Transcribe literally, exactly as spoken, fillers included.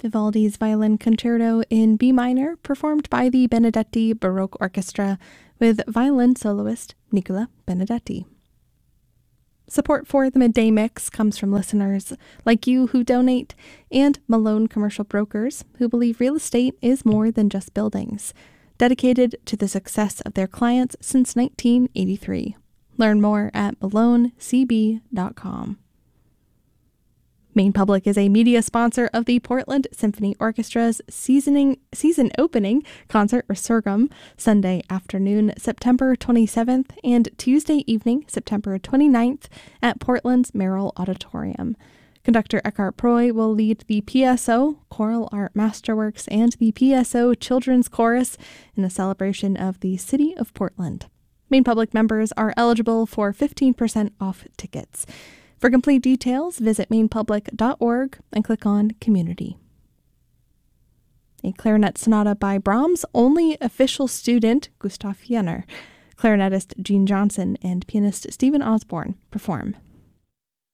Vivaldi's Violin Concerto in B minor, performed by the Benedetti Baroque Orchestra with violin soloist Nicola Benedetti. Support for the Midday Mix comes from listeners like you who donate and Malone Commercial Brokers who believe real estate is more than just buildings, dedicated to the success of their clients since nineteen eighty-three. Learn more at malone c b dot com. Maine Public is a media sponsor of the Portland Symphony Orchestra's seasoning, season opening concert Resurgam, Sunday afternoon, September twenty-seventh, and Tuesday evening, September twenty-ninth, at Portland's Merrill Auditorium. Conductor Eckhart Proy will lead the P S O, Choral Art Masterworks, and the P S O Children's Chorus in a celebration of the City of Portland. Maine Public members are eligible for fifteen percent off tickets. For complete details, visit maine public dot org and click on Community. A clarinet sonata by Brahms' only official student, Gustav Jenner, clarinetist Gene Johnson, and pianist Stephen Osborne perform.